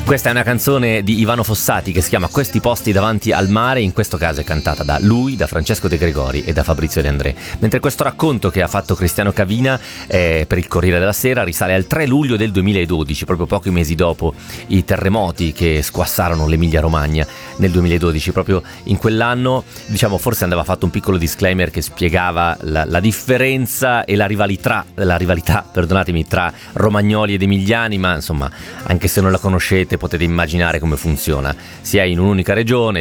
Questa è una canzone di Ivano Fossati che si chiama Questi posti davanti al mare, in questo caso è cantata da lui, da Francesco De Gregori e da Fabrizio De André. Mentre questo racconto che ha fatto Cristiano Cavina per il Corriere della Sera risale al 3 luglio del 2012, proprio pochi mesi dopo i terremoti che squassarono l'Emilia Romagna nel 2012. Proprio in quell'anno, diciamo, forse andava fatto un piccolo disclaimer che spiegava la differenza e la rivalità, perdonatemi, tra romagnoli ed emiliani, ma insomma, anche se non la conoscete potete immaginare come funziona. Si è in un'unica regione,